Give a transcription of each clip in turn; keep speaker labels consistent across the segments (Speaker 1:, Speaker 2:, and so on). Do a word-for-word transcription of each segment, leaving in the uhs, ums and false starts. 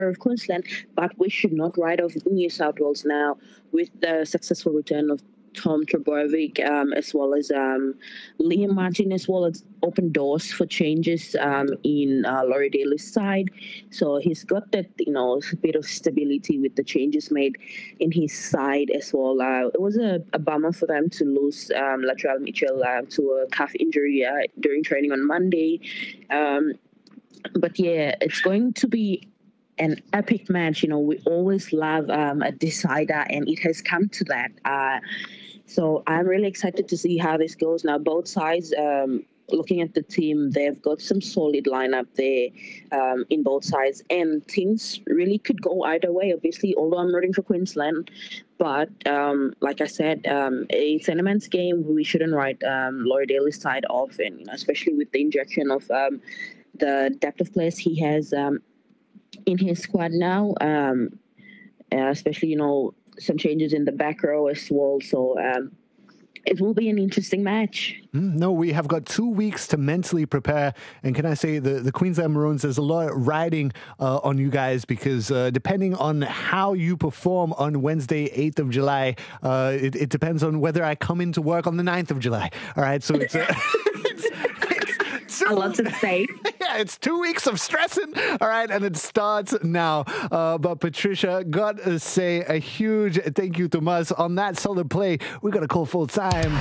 Speaker 1: of Queensland, but we should not write off New South Wales now with the successful return of Tom Trbojevic, um, as well as um, Liam Martin, as well as open doors for changes um, in uh, Laurie Daly's side. So he's got that, you know, bit of stability with the changes made in his side as well. Uh, it was a, a bummer for them to lose um, Latrell Mitchell uh, to a calf injury uh, during training on Monday. Um, but yeah, it's going to be an epic match. You know, we always love um, a decider, and it has come to that. Uh, so I'm really excited to see how this goes. Now, both sides, um, looking at the team, they've got some solid lineup there um, in both sides, and things really could go either way. Obviously, although I'm rooting for Queensland, but um, like I said, um, it's an immense game. We shouldn't write um, Laurie Daly's side off, and you know, especially with the injection of um, the depth of players he has um, in his squad now, um, uh, especially, you know, some changes in the back row as well. So um, it will be an interesting match.
Speaker 2: Mm, no, we have got two weeks to mentally prepare. And can I say, the, the Queensland Maroons, there's a lot riding uh, on you guys, because uh, depending on how you perform on Wednesday, eighth of July, uh, it, it depends on whether I come into work on the ninth of July. All right, so it's... Uh, it's, it's two,
Speaker 1: a lot to say.
Speaker 2: Yeah, it's two weeks of stressing. All right, and it starts now. Uh, but Patricia, got to say a huge thank you to Muz on that solid play. We're going to call full time.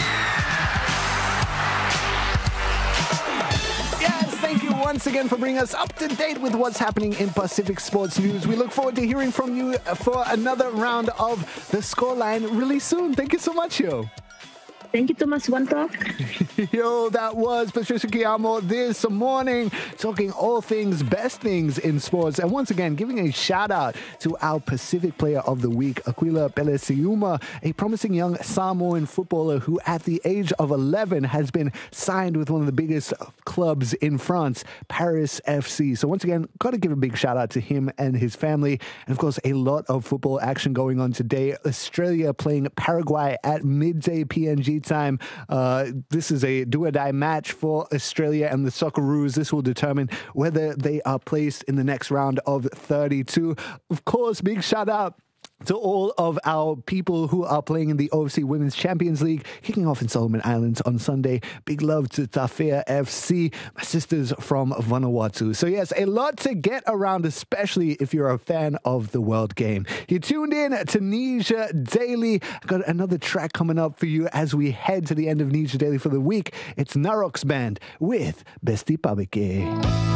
Speaker 2: Thank you once again for bringing us up to date with what's happening in Pacific sports news. We look forward to hearing from you for another round of The Scoreline really soon. Thank you so much, yo.
Speaker 1: Thank you, Thomas. One talk.
Speaker 2: Yo, that was Patricia Kiamo this morning, talking all things, best things in sports. And once again, giving a shout out to our Pacific Player of the Week, Aquila Pelesiuma, a promising young Samoan footballer who at the age of eleven has been signed with one of the biggest clubs in France, Paris F C. So once again, got to give a big shout out to him and his family. And of course, a lot of football action going on today. Australia playing Paraguay at midday P N G time. Uh, this is a do-or-die match for Australia and the Socceroos. This will determine whether they are placed in the next round of thirty-two. Of course, big shout out to all of our people who are playing in the O F C Women's Champions League, kicking off in Solomon Islands on Sunday. Big love to Tafea F C, my sisters from Vanuatu. So yes, a lot to get around, especially if you're a fan of the World Game. You tuned in to Nija Daily. Got another track coming up for you as we head to the end of Nija Daily for the week. It's Narok's Band with Besti Pabeke.